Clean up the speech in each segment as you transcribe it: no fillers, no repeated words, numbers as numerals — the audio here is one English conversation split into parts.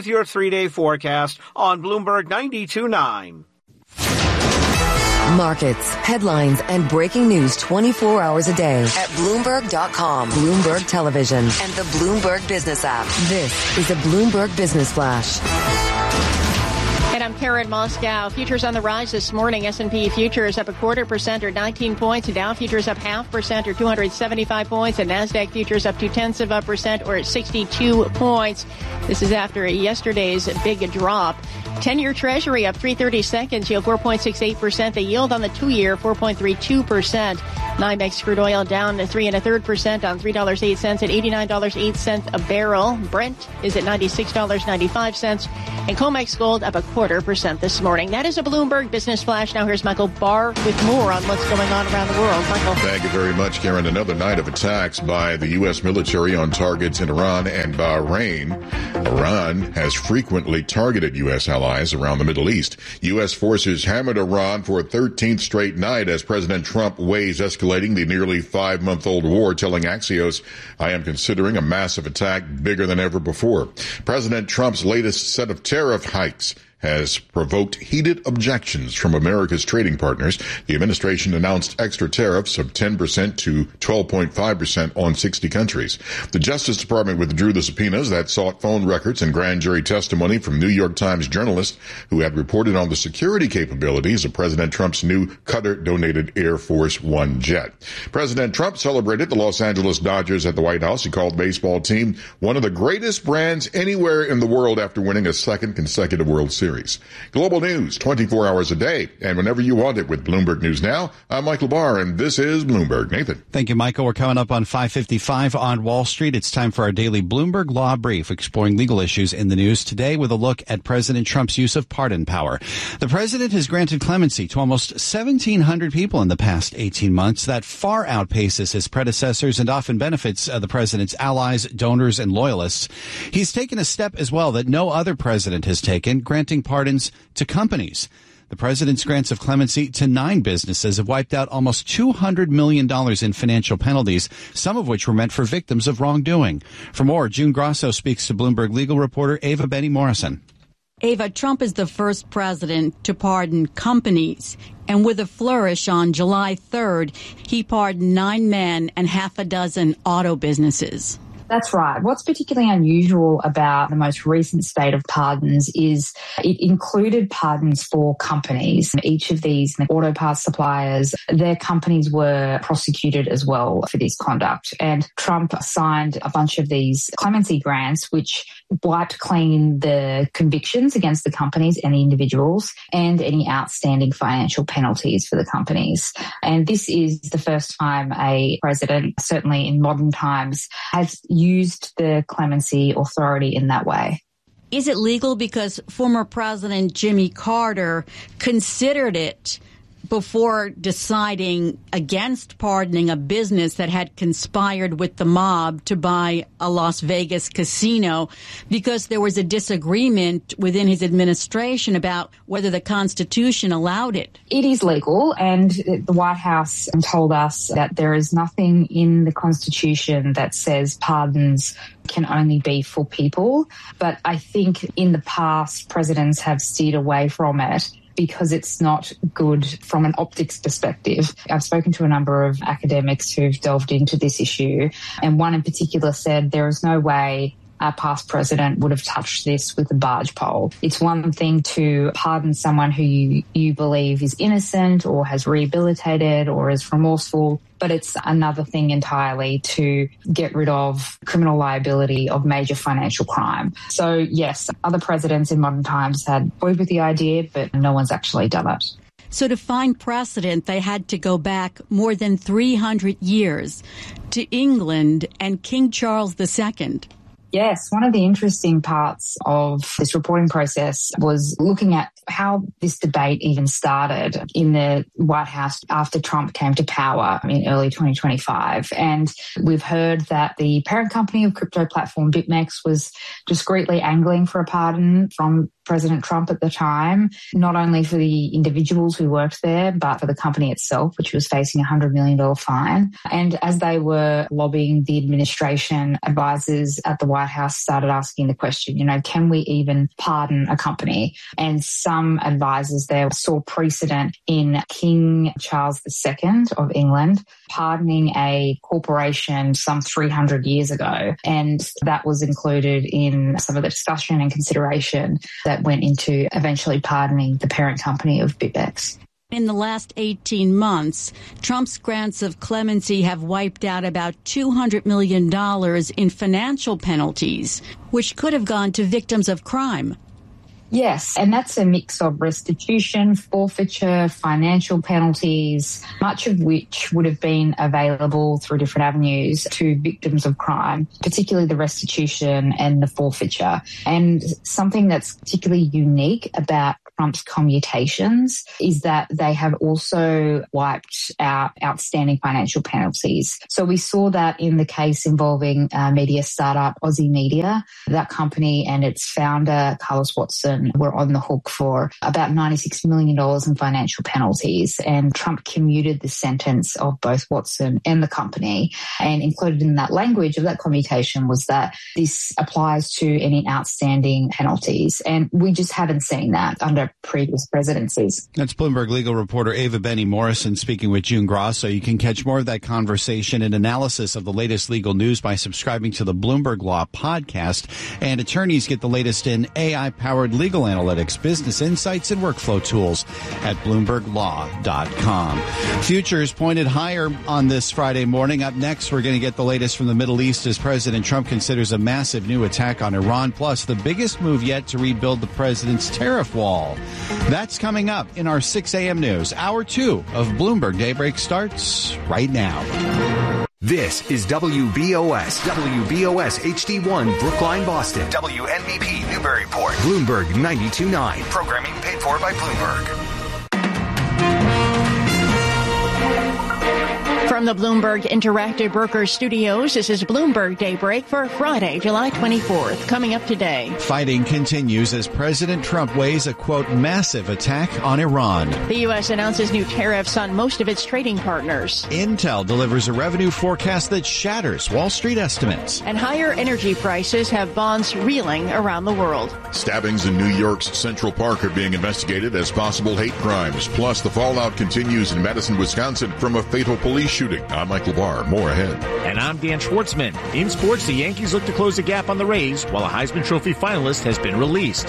with your 3-day forecast on Bloomberg 92.9. Markets, headlines, and breaking news 24 hours a day at Bloomberg.com, Bloomberg Television, and the Bloomberg Business app. This is a Bloomberg Business Flash. And I'm Karen Moscow. Futures on the rise this morning. S&P futures up 0.25% or 19 points. Dow futures up 0.5% or 275 points. And NASDAQ futures up 0.2% or 62 points. This is after yesterday's big drop. 10-year Treasury up 3/32, yield 4.68%. The yield on the 2-year 4.32%. NYMEX crude oil down 3.33% on $3.08 at $89.08 a barrel. Brent is at $96.95, and COMEX gold up 0.25% this morning. That is a Bloomberg Business Flash. Now here's Michael Barr with more on what's going on around the world. Michael. Thank you very much, Karen. Another night of attacks by the U.S. military on targets in Iran and Bahrain. Iran has frequently targeted U.S. allies around the Middle East. U.S. forces hammered Iran for a 13th straight night as President Trump weighs escalating the nearly 5-month-old war, telling Axios, "I am considering a massive attack bigger than ever before." President Trump's latest set of tariff hikes has provoked heated objections from America's trading partners. The administration announced extra tariffs of 10% to 12.5% on 60 countries. The Justice Department withdrew the subpoenas that sought phone records and grand jury testimony from New York Times journalists who had reported on the security capabilities of President Trump's new Qatar-donated Air Force One jet. President Trump celebrated the Los Angeles Dodgers at the White House. He called the baseball team one of the greatest brands anywhere in the world after winning a second consecutive World Series. Global news 24 hours a day and whenever you want it with Bloomberg News Now. I'm Michael Barr, and this is Bloomberg. Nathan. Thank you, Michael. We're coming up on 5:55 on Wall Street. It's time for our daily Bloomberg Law Brief, exploring legal issues in the news today with a look at President Trump's use of pardon power. The president has granted clemency to almost 1,700 people in the past 18 months. That far outpaces his predecessors and often benefits the president's allies, donors, and loyalists. He's taken a step as well that no other president has taken, granting pardons to companies. The president's grants of clemency to 9 businesses have wiped out almost $200 million in financial penalties, some of which were meant for victims of wrongdoing. For more, June Grosso speaks to Bloomberg legal reporter Ava Benny Morrison. Ava, Trump is the first president to pardon companies. And with a flourish on July 3rd, he pardoned 9 men and half a dozen auto businesses. That's right. What's particularly unusual about the most recent spate of pardons is it included pardons for companies. Each of these auto parts suppliers, their companies were prosecuted as well for this conduct. And Trump signed a bunch of these clemency grants, which wiped clean the convictions against the companies and the individuals and any outstanding financial penalties for the companies. And this is the first time a president, certainly in modern times, has used the clemency authority in that way. Is it legal? Because former President Jimmy Carter considered it before deciding against pardoning a business that had conspired with the mob to buy a Las Vegas casino because there was a disagreement within his administration about whether the Constitution allowed it. It is legal, and the White House told us that there is nothing in the Constitution that says pardons can only be for people. But I think in the past, presidents have steered away from it because it's not good from an optics perspective. I've spoken to a number of academics who've delved into this issue, and one in particular said there is no way a past president would have touched this with a barge pole. It's one thing to pardon someone who you believe is innocent or has rehabilitated or is remorseful, but it's another thing entirely to get rid of criminal liability of major financial crime. So yes, other presidents in modern times had toyed with the idea, but no one's actually done it. So to find precedent, they had to go back more than 300 years to England and King Charles II. Yes, one of the interesting parts of this reporting process was looking at how this debate even started in the White House after Trump came to power in early 2025. And we've heard that the parent company of crypto platform BitMEX was discreetly angling for a pardon from President Trump at the time, not only for the individuals who worked there, but for the company itself, which was facing a $100 million fine. And as they were lobbying the administration, advisors at the White White House started asking the question, can we even pardon a company? And some advisors there saw precedent in King Charles II of England pardoning a corporation some 300 years ago. And that was included in some of the discussion and consideration that went into eventually pardoning the parent company of BitBEX. In the last 18 months, Trump's grants of clemency have wiped out about $200 million in financial penalties, which could have gone to victims of crime. Yes, and that's a mix of restitution, forfeiture, financial penalties, much of which would have been available through different avenues to victims of crime, particularly the restitution and the forfeiture. And something that's particularly unique about Trump's commutations is that they have also wiped out outstanding financial penalties. So we saw that in the case involving media startup Aussie Media. That company and its founder, Carlos Watson, were on the hook for about $96 million in financial penalties. And Trump commuted the sentence of both Watson and the company. And included in that language of that commutation was that this applies to any outstanding penalties. And we just haven't seen that under previous presidencies. That's Bloomberg legal reporter Ava Benny Morrison speaking with June Grosso. You can catch more of that conversation and analysis of the latest legal news by subscribing to the Bloomberg Law podcast. And attorneys get the latest in AI-powered legal analytics, business insights, and workflow tools at BloombergLaw.com. Futures pointed higher on this Friday morning. Up next, we're going to get the latest from the Middle East as President Trump considers a massive new attack on Iran, plus the biggest move yet to rebuild the president's tariff wall. That's coming up in our 6 a.m. news. Hour 2 of Bloomberg Daybreak starts right now. This is WBOS HD1 Brookline, Boston. WNBP Newburyport. Bloomberg 92.9. Programming paid for by Bloomberg. From the Bloomberg Interactive Brokers Studios, this is Bloomberg Daybreak for Friday, July 24th. Coming up today. Fighting continues as President Trump weighs a, quote, massive attack on Iran. The U.S. announces new tariffs on most of its trading partners. Intel delivers a revenue forecast that shatters Wall Street estimates. And higher energy prices have bonds reeling around the world. Stabbings in New York's Central Park are being investigated as possible hate crimes. Plus, the fallout continues in Madison, Wisconsin from a fatal police shooting. I'm Michael Barr. More ahead. And I'm Dan Schwartzman. In sports, the Yankees look to close the gap on the Rays, while a Heisman Trophy finalist has been released.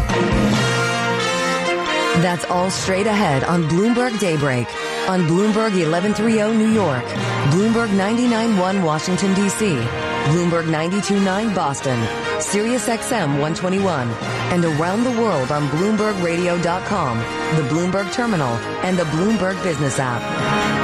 That's all straight ahead on Bloomberg Daybreak. On Bloomberg 1130 New York, Bloomberg 99.1 Washington, D.C., Bloomberg 92.9 Boston, Sirius XM 121, and around the world on BloombergRadio.com, the Bloomberg Terminal, and the Bloomberg Business app.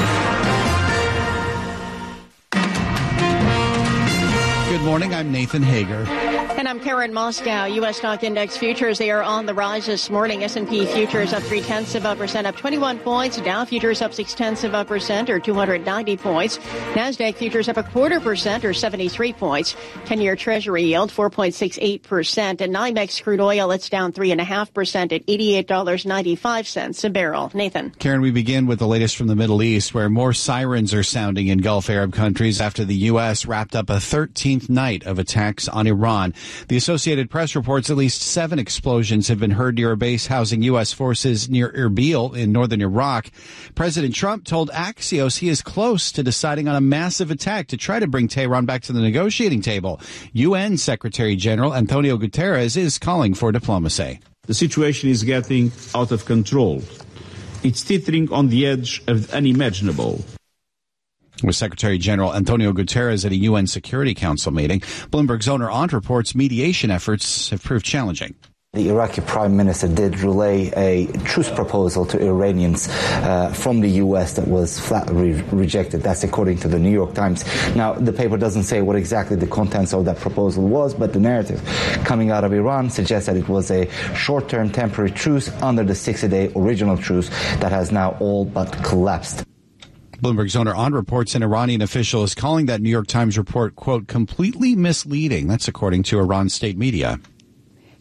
Good morning. I'm Nathan Hager. And I'm Karen Moscow. U.S. stock index futures, they are on the rise this morning. S&P futures up 0.3%, up 21 points. Dow futures up 0.6%, or 290 points. NASDAQ futures up 0.25%, or 73 points. 10-year Treasury yield 4.68%. And NYMEX crude oil, it's down 3.5% at $88.95 a barrel. Nathan. Karen, we begin with the latest from the Middle East, where more sirens are sounding in Gulf Arab countries after the U.S. wrapped up a 13th night of attacks on Iran. The Associated Press reports at least 7 explosions have been heard near a base housing U.S. forces near Erbil in northern Iraq. President Trump told Axios he is close to deciding on a massive attack to try to bring Tehran back to the negotiating table. UN Secretary General Antonio Guterres is calling for diplomacy. The situation is getting out of control. It's teetering on the edge of the unimaginable. With Secretary General Antonio Guterres at a UN Security Council meeting, Bloomberg's Owner Aunt reports mediation efforts have proved challenging. The Iraqi Prime Minister did relay a truce proposal to Iranians from the U.S. that was flatly rejected. That's according to the New York Times. Now, the paper doesn't say what exactly the contents of that proposal was, but the narrative coming out of Iran suggests that it was a short-term temporary truce under the 60-day original truce that has now all but collapsed. Bloomberg's Owner Aunt reports an Iranian official is calling that New York Times report, quote, completely misleading. That's according to Iran state media.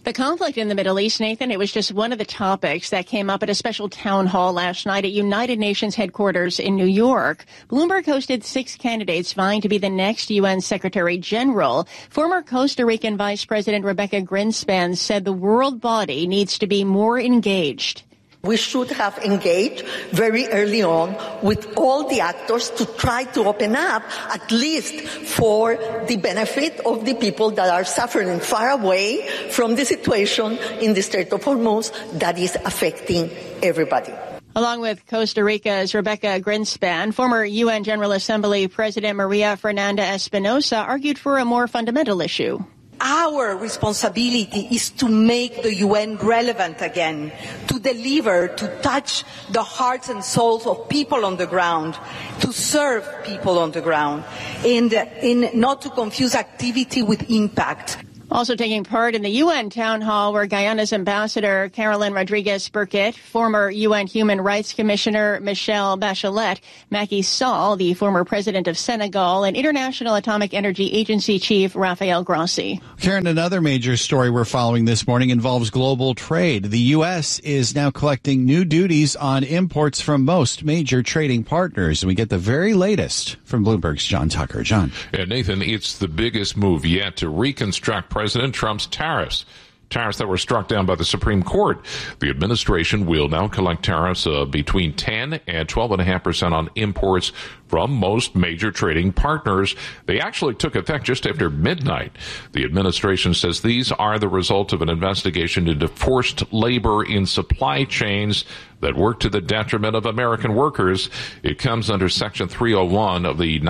The conflict in the Middle East, Nathan, it was just one of the topics that came up at a special town hall last night at United Nations headquarters in New York. Bloomberg hosted 6 candidates vying to be the next UN Secretary General. Former Costa Rican Vice President Rebecca Greenspan said the world body needs to be more engaged. We should have engaged very early on with all the actors to try to open up, at least for the benefit of the people that are suffering far away from the situation in the Strait of Hormuz that is affecting everybody. Along with Costa Rica's Rebecca Greenspan, former UN General Assembly President Maria Fernanda Espinosa argued for a more fundamental issue. Our responsibility is to make the UN relevant again, to deliver, to touch the hearts and souls of people on the ground, to serve people on the ground, and not to confuse activity with impact. Also taking part in the UN town hall were Guyana's Ambassador Carolyn Rodriguez-Burkett, former UN Human Rights Commissioner Michelle Bachelet, Macky Sall, the former president of Senegal, and International Atomic Energy Agency Chief Rafael Grossi. Karen, another major story we're following this morning involves global trade. The U.S. is now collecting new duties on imports from most major trading partners. And we get the very latest from Bloomberg's John Tucker. John. Yeah, Nathan, it's the biggest move yet to reconstruct President Trump's tariffs that were struck down by the Supreme Court. The administration will now collect tariffs between 10 and 12.5% on imports from most major trading partners. They actually took effect just after midnight. The administration says these are the result of an investigation into forced labor in supply chains that work to the detriment of American workers. It comes under Section 301 of the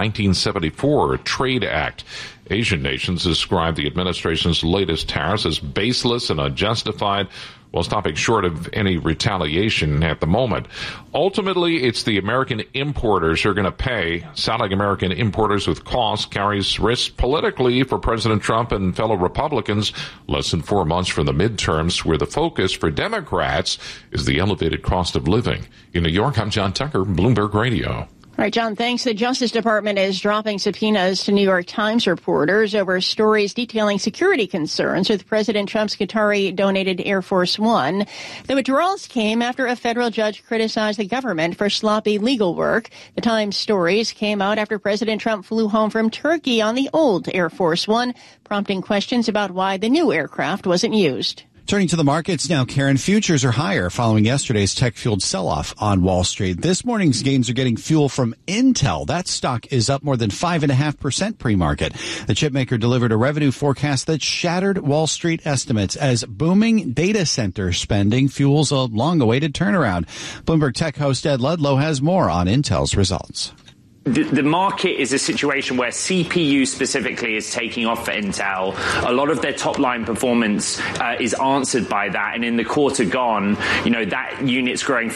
1974 Trade Act. Asian nations describe the administration's latest tariffs as baseless and unjustified, while stopping short of any retaliation at the moment. Ultimately, it's the American importers who are going to pay. Sounding American importers with costs carries risks politically for President Trump and fellow Republicans less than 4 months from the midterms, where the focus for Democrats is the elevated cost of living. In New York, I'm John Tucker, Bloomberg Radio. All right, John, thanks. The Justice Department is dropping subpoenas to New York Times reporters over stories detailing security concerns with President Trump's Qatari-donated Air Force One. The withdrawals came after a federal judge criticized the government for sloppy legal work. The Times stories came out after President Trump flew home from Turkey on the old Air Force One, prompting questions about why the new aircraft wasn't used. Turning to the markets now, Karen, futures are higher following yesterday's tech-fueled sell-off on Wall Street. This morning's gains are getting fuel from Intel. That stock is up more than 5.5% pre-market. The chipmaker delivered a revenue forecast that shattered Wall Street estimates as booming data center spending fuels a long-awaited turnaround. Bloomberg Tech host Ed Ludlow has more on Intel's results. The market is a situation where CPU specifically is taking off for Intel. A lot of their top line performance is answered by that. And in the quarter gone, that unit's growing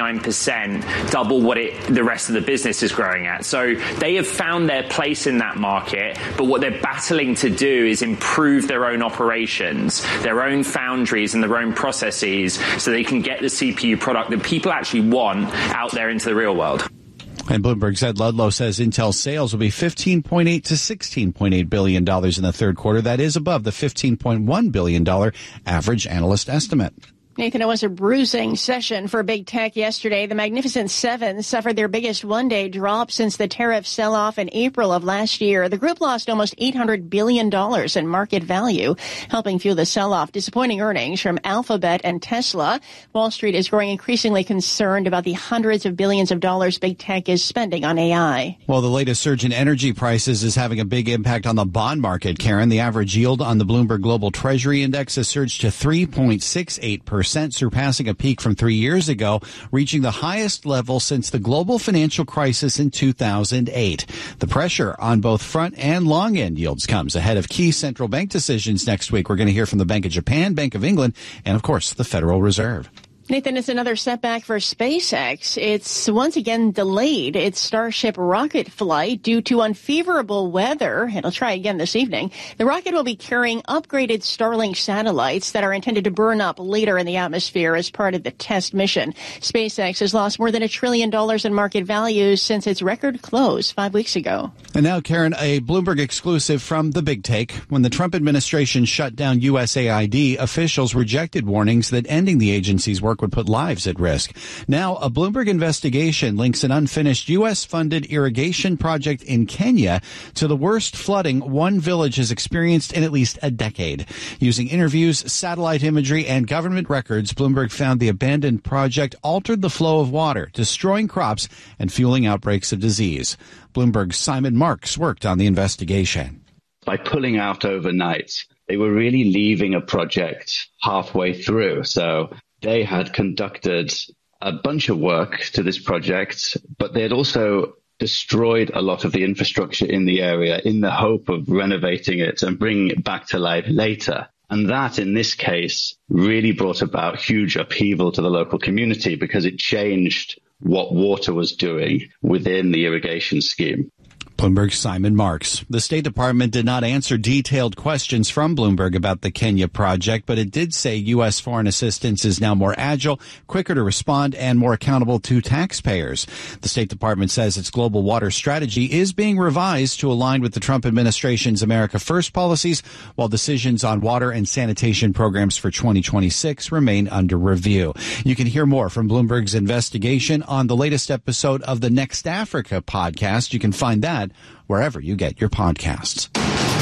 59%, double what the rest of the business is growing at. So they have found their place in that market. But what they're battling to do is improve their own operations, their own foundries and their own processes so they can get the CPU product that people actually want out there into the real world. And Bloomberg's Ed Ludlow says Intel sales will be $15.8 to $16.8 billion in the third quarter. That is above the $15.1 billion average analyst estimate. Nathan, it was a bruising session for big tech yesterday. The Magnificent Seven suffered their biggest one-day drop since the tariff sell-off in April of last year. The group lost almost $800 billion in market value, helping fuel the sell-off. Disappointing earnings from Alphabet and Tesla. Wall Street is growing increasingly concerned about the hundreds of billions of dollars big tech is spending on AI. Well, the latest surge in energy prices is having a big impact on the bond market, Karen. The average yield on the Bloomberg Global Treasury Index has surged to 3.68%. Surpassing a peak from 3 years ago, reaching the highest level since the global financial crisis in 2008. The pressure on both front and long end yields comes ahead of key central bank decisions next week. We're going to hear from the Bank of Japan, Bank of England, and of course, the Federal Reserve. Nathan, it's another setback for SpaceX. It's once again delayed its Starship rocket flight due to unfavorable weather. It'll try again this evening. The rocket will be carrying upgraded Starlink satellites that are intended to burn up later in the atmosphere as part of the test mission. SpaceX has lost more than $1 trillion in market value since its record close 5 weeks ago. And now, Karen, a Bloomberg exclusive from The Big Take. When the Trump administration shut down USAID, officials rejected warnings that ending the agency's work would put lives at risk. Now, a Bloomberg investigation links an unfinished U.S.-funded irrigation project in Kenya to the worst flooding one village has experienced in at least a decade. Using interviews, satellite imagery, and government records, Bloomberg found the abandoned project altered the flow of water, destroying crops and fueling outbreaks of disease. Bloomberg's Simon Marks worked on the investigation. By pulling out overnight, they were really leaving a project halfway through. So they had conducted a bunch of work to this project, but they had also destroyed a lot of the infrastructure in the area in the hope of renovating it and bringing it back to life later. And that, in this case, really brought about huge upheaval to the local community because it changed what water was doing within the irrigation scheme. Bloomberg's Simon Marks. The State Department did not answer detailed questions from Bloomberg about the Kenya project, but it did say U.S. foreign assistance is now more agile, quicker to respond, and more accountable to taxpayers. The State Department says its global water strategy is being revised to align with the Trump administration's America First policies, while decisions on water and sanitation programs for 2026 remain under review. You can hear more from Bloomberg's investigation on the latest episode of the Next Africa podcast. You can find that wherever you get your podcasts.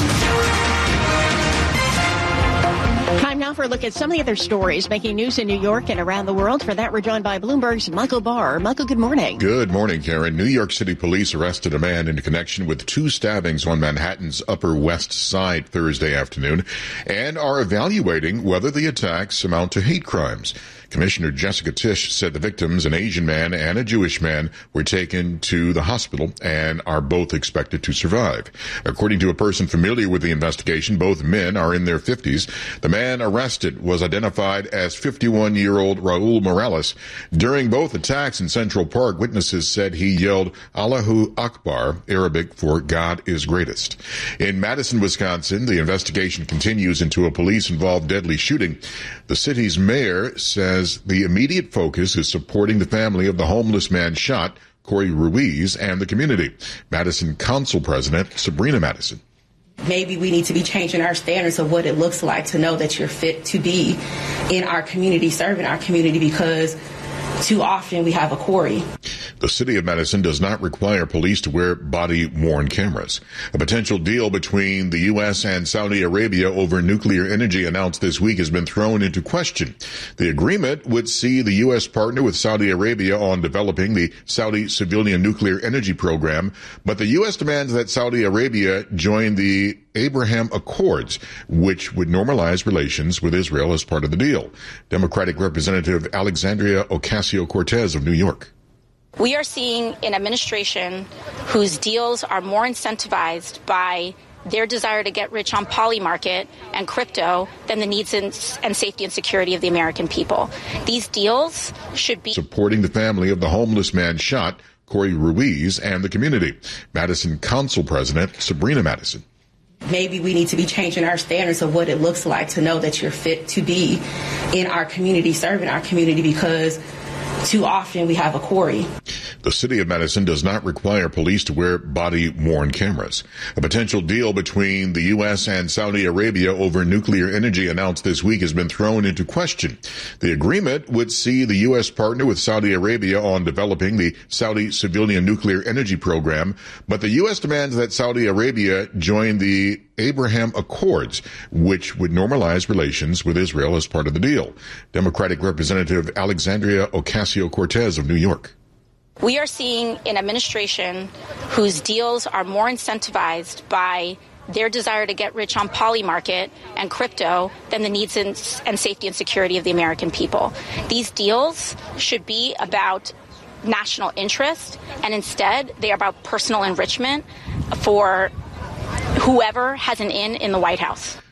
Time now for a look at some of the other stories making news in New York and around the world. For that, we're joined by Bloomberg's Michael Barr. Michael, good morning. Good morning, Karen. New York City police arrested a man in connection with 2 stabbings on Manhattan's Upper West Side Thursday afternoon and are evaluating whether the attacks amount to hate crimes. Commissioner Jessica Tisch said the victims, an Asian man and a Jewish man, were taken to the hospital and are both expected to survive. According to a person familiar with the investigation, both men are in their 50s. The man arrested was identified as 51-year-old Raul Morales. During both attacks in Central Park, witnesses said he yelled Allahu Akbar, Arabic for God is greatest. In Madison, Wisconsin, the investigation continues into a police-involved deadly shooting. The city's mayor says the immediate focus is supporting the family of the homeless man shot, Corey Ruiz, and the community. Madison Council President Sabrina Madison. Maybe we need to be changing our standards of what it looks like to know that you're fit to be in our community, serving our community, because too often we have a Corey. The city of Madison does not require police to wear body-worn cameras. A potential deal between the U.S. and Saudi Arabia over nuclear energy announced this week has been thrown into question. The agreement would see the U.S. partner with Saudi Arabia on developing the Saudi civilian nuclear energy program, but the U.S. demands that Saudi Arabia join the Abraham Accords, which would normalize relations with Israel as part of the deal. Democratic Representative Alexandria Ocasio-Cortez of New York. We are seeing an administration whose deals are more incentivized by their desire to get rich on poly market and crypto than the needs and safety and security of the American people. These deals should be supporting the family of the homeless man shot, Corey Ruiz, and the community. Madison Council President Sabrina Madison. Maybe we need to be changing our standards of what it looks like to know that you're fit to be in our community, serving our community, because too often we have a Corey. The city of Madison does not require police to wear body-worn cameras. A potential deal between the U.S. and Saudi Arabia over nuclear energy announced this week has been thrown into question. The agreement would see the U.S. partner with Saudi Arabia on developing the Saudi civilian nuclear energy program, but the U.S. demands that Saudi Arabia join the Abraham Accords, which would normalize relations with Israel as part of the deal. Democratic Representative Alexandria Ocasio-Cortez of New York. We are seeing an administration whose deals are more incentivized by their desire to get rich on poly market and crypto than the needs and safety and security of the American people. These deals should be about national interest, and instead they are about personal enrichment for whoever has an in the White House.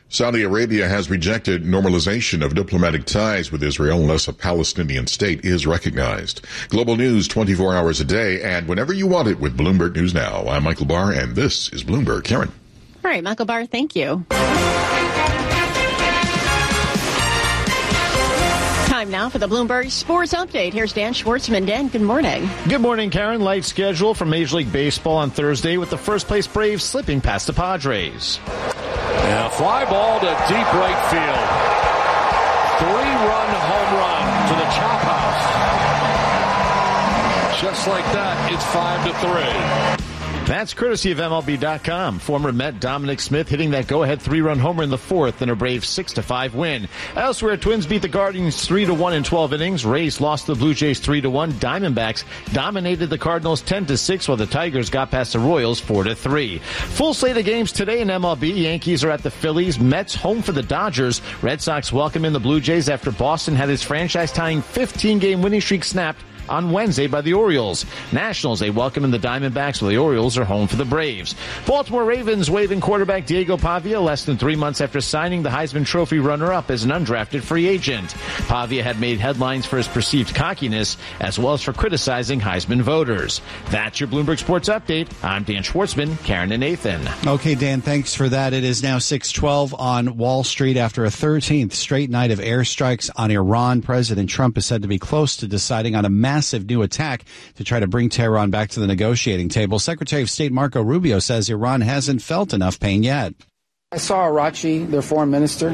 Saudi Arabia has rejected normalization of diplomatic ties with Israel unless a Palestinian state is recognized. Global news 24 hours a day and whenever you want it with Bloomberg News Now. I'm Michael Barr, and this is Bloomberg. Karen. All right, Michael Barr, thank you. Time now for the Bloomberg Sports Update. Here's Dan Schwartzman. Dan, good morning. Good morning, Karen. Light schedule for Major League Baseball on Thursday with the first-place Braves slipping past the Padres. Yeah, fly ball to deep right field. 3-run home run to the chop house. Just like that, it's 5-3. That's courtesy of MLB.com. Former Met Dominic Smith hitting that go-ahead 3-run homer in the fourth in a Braves 6-5 win. Elsewhere, Twins beat the Guardians 3-1 in 12 innings. Rays lost to the Blue Jays 3-1. Diamondbacks dominated the Cardinals 10-6, while the Tigers got past the Royals 4-3. Full slate of games today in MLB. Yankees are at the Phillies. Mets home for the Dodgers. Red Sox welcome in the Blue Jays after Boston had his franchise-tying 15-game winning streak snapped on Wednesday by the Orioles. Nationals, they welcome in the Diamondbacks, while the Orioles are home for the Braves. Baltimore Ravens waving quarterback Diego Pavia less than 3 months after signing the Heisman Trophy runner-up as an undrafted free agent. Pavia had made headlines for his perceived cockiness as well as for criticizing Heisman voters. That's your Bloomberg Sports Update. I'm Dan Schwartzman, Karen and Nathan. Okay, Dan, thanks for that. It is now 6:12 on Wall Street after a 13th straight night of airstrikes on Iran. President Trump is said to be close to deciding on a massive new attack to try to bring Tehran back to the negotiating table. Secretary of State Marco Rubio says Iran hasn't felt enough pain yet. I saw Arachi, their foreign minister,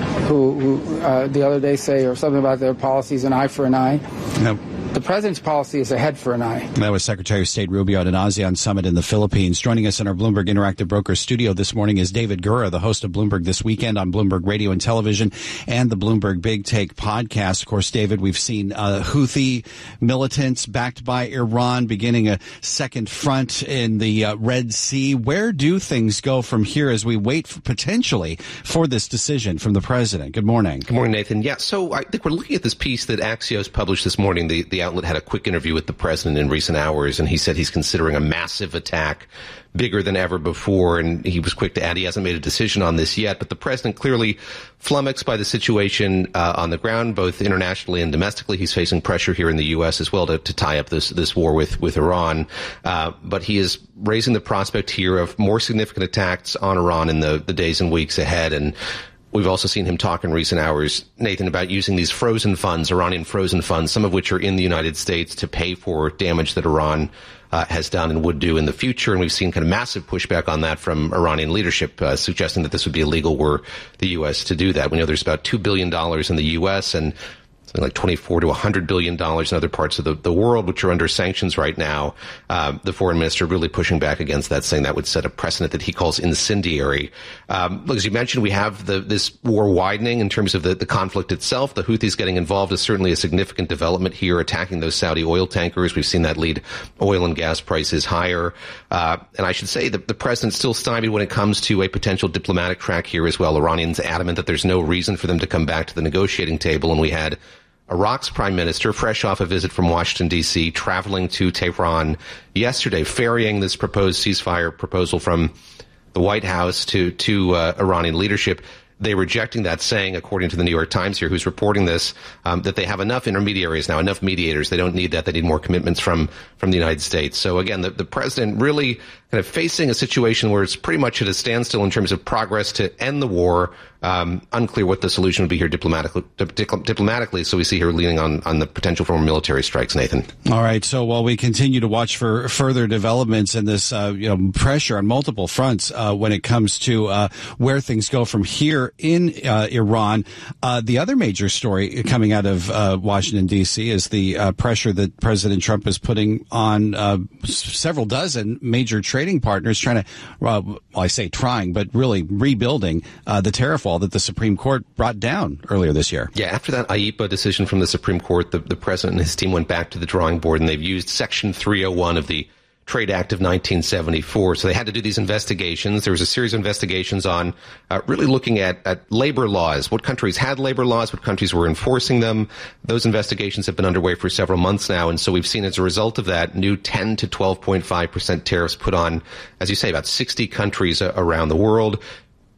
who the other day say or something about their policies, an eye for an eye. No. The president's policy is a head for an eye. That was Secretary of State Rubio at an ASEAN summit in the Philippines. Joining us in our Bloomberg Interactive Brokers studio this morning is David Gura, the host of Bloomberg This Weekend on Bloomberg Radio and Television and the Bloomberg Big Take podcast. Of course, David, we've seen Houthi militants backed by Iran beginning a second front in the Red Sea. Where do things go from here as we wait potentially for this decision from the president? Good morning. Good morning, Nathan. Yeah, so I think we're looking at this piece that Axios published this morning. The outlet had a quick interview with the president in recent hours, and he said he's considering a massive attack, bigger than ever before, and he was quick to add he hasn't made a decision on this yet, but the president clearly flummoxed by the situation on the ground, both internationally and domestically. He's facing pressure here in the U.S. as well to tie up this war with Iran, but he is raising the prospect here of more significant attacks on Iran in the days and weeks ahead, and we've also seen him talk in recent hours, Nathan, about using these frozen funds, Iranian frozen funds, some of which are in the United States, to pay for damage that Iran has done and would do in the future. And we've seen kind of massive pushback on that from Iranian leadership, suggesting that this would be illegal were the U.S. to do that. We know there's about $2 billion in the U.S. and like $24 to $100 billion in other parts of the world, which are under sanctions right now. The foreign minister really pushing back against that, saying that would set a precedent that he calls incendiary. Look, as you mentioned, we have this war widening in terms of the conflict itself. The Houthis getting involved is certainly a significant development here, attacking those Saudi oil tankers. We've seen that lead oil and gas prices higher. And I should say that the president's still stymied when it comes to a potential diplomatic track here as well. Iranians adamant that there's no reason for them to come back to the negotiating table, and we had Iraq's prime minister, fresh off a visit from Washington, D.C., traveling to Tehran yesterday, ferrying this proposed ceasefire proposal from the White House to Iranian leadership. They rejecting that, saying, according to the New York Times here, who's reporting this, that they have enough intermediaries now, enough mediators. They don't need that. They need more commitments from the United States. So again, the president really kind of facing a situation where it's pretty much at a standstill in terms of progress to end the war. Unclear what the solution would be here diplomatically. So we see here leaning on the potential for more military strikes, Nathan. All right. So while we continue to watch for further developments in this, pressure on multiple fronts, when it comes to, where things go from here in, Iran, the other major story coming out of, Washington, D.C. is the, pressure that President Trump is putting on, several dozen major trading partners trying to, I say trying, but really rebuilding, the tariff wall that the Supreme Court brought down earlier this year. Yeah, after that IEEPA decision from the Supreme Court, the president and his team went back to the drawing board, and they've used Section 301 of the Trade Act of 1974. So they had to do these investigations. There was a series of investigations on really looking at labor laws, what countries had labor laws, what countries were enforcing them. Those investigations have been underway for several months now. And so we've seen as a result of that new 10 to 12.5% tariffs put on, as you say, about 60 countries around the world.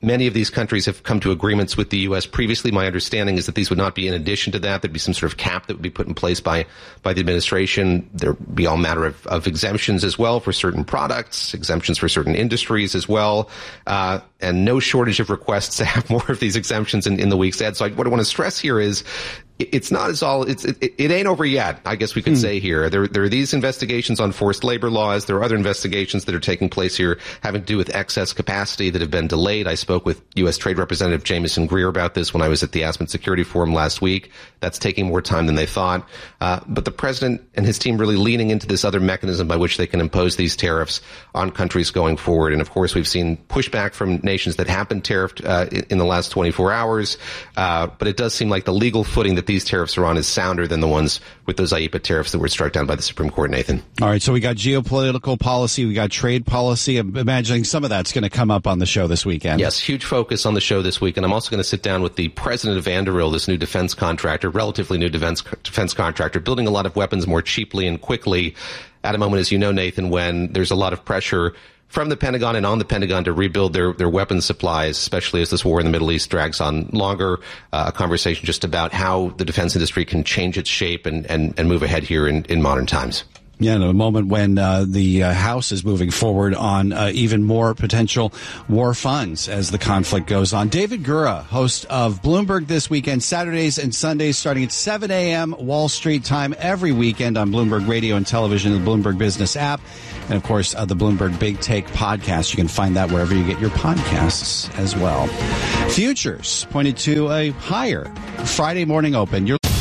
Many of these countries have come to agreements with the U.S. previously. My understanding is that these would not be in addition to that. There'd be some sort of cap that would be put in place by the administration. There'd be all manner of exemptions as well for certain products, exemptions for certain industries as well, and no shortage of requests to have more of these exemptions in the weeks ahead. So what I want to stress here is it's not as all, it ain't over yet, I guess we could say here. There are these investigations on forced labor laws. There are other investigations that are taking place here having to do with excess capacity that have been delayed. I spoke with U.S. Trade Representative Jameson Greer about this when I was at the Aspen Security Forum last week. That's taking more time than they thought. But the president and his team really leaning into this other mechanism by which they can impose these tariffs on countries going forward. And of course, we've seen pushback from nations that have been tariffed in the last 24 hours. But it does seem like the legal footing that these tariffs are on is sounder than the ones with those IEEPA tariffs that were struck down by the Supreme Court, Nathan. All right, so we got geopolitical policy, we got trade policy. I'm imagining some of that's going to come up on the show this weekend. Yes, huge focus on the show this week. And I'm also going to sit down with the president of Anduril, this new defense contractor, relatively new defense contractor, building a lot of weapons more cheaply and quickly at a moment, as you know, Nathan, when there's a lot of pressure from the Pentagon and on the Pentagon to rebuild their weapons supplies, especially as this war in the Middle East drags on longer. A conversation just about how the defense industry can change its shape and move ahead here in modern times. Yeah, in a moment when the House is moving forward on even more potential war funds as the conflict goes on. David Gura, host of Bloomberg This Weekend, Saturdays and Sundays starting at 7 a.m. Wall Street time every weekend on Bloomberg Radio and Television, the Bloomberg Business app, and, of course, the Bloomberg Big Take podcast. You can find that wherever you get your podcasts as well. Futures pointed to a higher Friday morning open.